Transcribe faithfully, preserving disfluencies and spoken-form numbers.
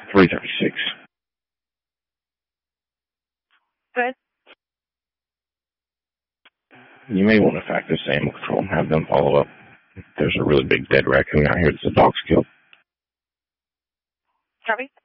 three thirty-six. Good. You may want to fact this animal control and have them follow up. There's a really big dead raccoon out here that the dog's killed. Copy.